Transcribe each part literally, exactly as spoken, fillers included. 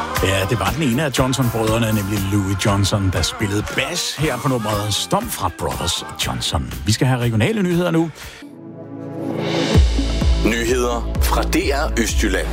Ja, det var den ene af Johnson-brødrene, nemlig Louis Johnson, der spillede bas her på nummeret Stomp fra Brothers Johnson. Vi skal have regionale nyheder nu. Nyheder fra D R Østjylland.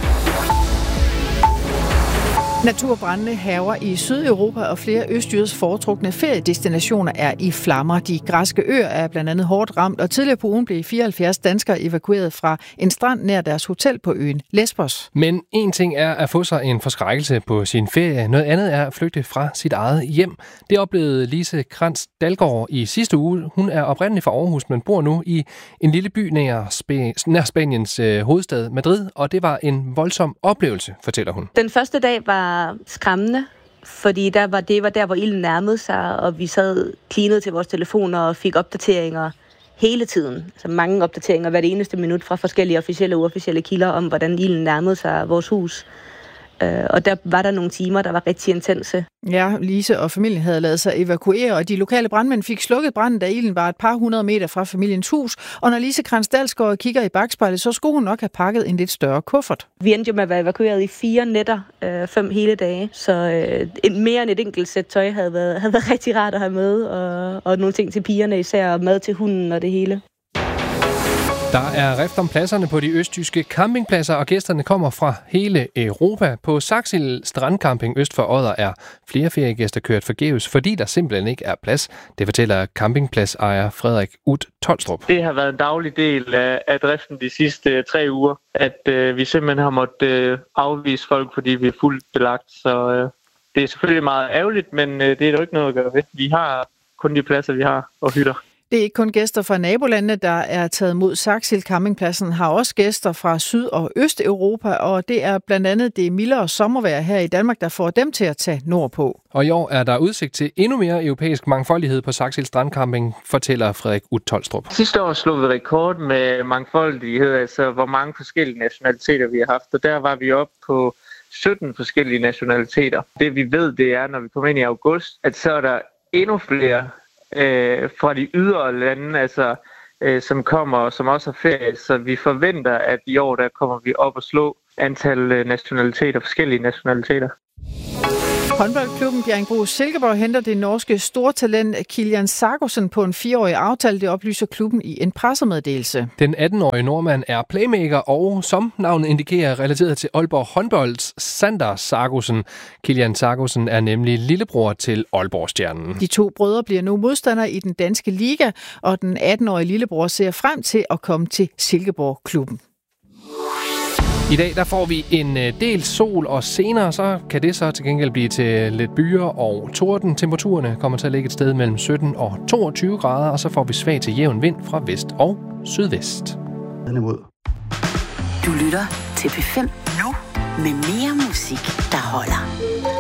Naturbrandene hærger i Sydeuropa, og flere østjyders foretrukne feriedestinationer er i flammer. De græske øer er blandt andet hårdt ramt, og tidligere på ugen blev fireoghalvfjerds danskere evakueret fra en strand nær deres hotel på øen Lesbos. Men en ting er at få sig en forskrækkelse på sin ferie. Noget andet er at flygte fra sit eget hjem. Det oplevede Lise Krantz Dalgaard i sidste uge. Hun er oprindelig fra Aarhus, men bor nu i en lille by nær, Sp- nær Spaniens øh, hovedstad Madrid, og det var en voldsom oplevelse, fortæller hun. Den første dag var skræmmende, fordi der var, det var der, hvor ilden nærmede sig, og vi sad cleanet til vores telefoner og fik opdateringer hele tiden. Altså mange opdateringer hvert eneste minut fra forskellige officielle og uofficielle kilder om, hvordan ilden nærmede sig vores hus. Og der var der nogle timer, der var rigtig intense. Ja, Lise og familien havde ladet sig evakuere, og de lokale brandmænd fik slukket branden, da ilden var et par hundrede meter fra familiens hus. Og når Lise Krantz Dalgaard kigger i bagspejlet, så skulle hun nok have pakket en lidt større kuffert. Vi endte jo med at være evakueret i fire nætter, øh, fem hele dage. Så øh, mere end et enkelt sæt tøj havde været, havde været rigtig rart at have med, og, og nogle ting til pigerne især, og mad til hunden og det hele. Der er rift om pladserne på de østjyske campingpladser, og gæsterne kommer fra hele Europa. På Saxil Strandcamping øst for Odder er flere feriegæster kørt forgæves, fordi der simpelthen ikke er plads. Det fortæller campingpladsejer Frederik Ut Tolstrup. Det har været en daglig del af, af driften de sidste tre uger, at øh, vi simpelthen har måttet øh, afvise folk, fordi vi er fuldt belagt. Så øh, det er selvfølgelig meget ærgerligt, men øh, det er jo ikke noget at gøre ved. Vi har kun de pladser, vi har, og hytter. Det er ikke kun gæster fra nabolandene, der er taget mod Saxil. Campingpladsen har også gæster fra Syd- og Østeuropa, og det er blandt andet det mildere sommervejr her i Danmark, der får dem til at tage nordpå. Og i år er der udsigt til endnu mere europæisk mangfoldighed på Saxil Strandcamping, fortæller Frederik Ut Tolstrup. Sidste år slog vi rekord med mangfoldighed, altså hvor mange forskellige nationaliteter vi har haft, og der var vi oppe på sytten forskellige nationaliteter. Det vi ved, det er, når vi kommer ind i august, at så er der endnu flere Øh, fra de ydre lande, altså, øh, som kommer og som også har ferie. Så vi forventer, at i år der kommer vi op og slå antal nationaliteter, forskellige nationaliteter. Håndboldklubben Bjerringbro Silkeborg henter det norske stortalent Kilian Sargosen på en fireårig aftale. Det oplyser klubben i en pressemeddelelse. Den atten-årige nordmand er playmaker og, som navnet indikerer, relateret til Aalborg håndbolds Sander Sargosen. Kilian Sargosen er nemlig lillebror til Aalborg-stjernen. De to brødre bliver nu modstandere i den danske liga, og den atten-årige lillebror ser frem til at komme til Silkeborg-klubben. I dag der får vi en del sol, og senere så kan det så til gengæld blive til lidt byer og torden. Temperaturerne kommer til at ligge et sted mellem sytten og toogtyve grader, og så får vi svag til jævn vind fra vest og sydvest. Du lytter til P fem nu med mere musik, der holder.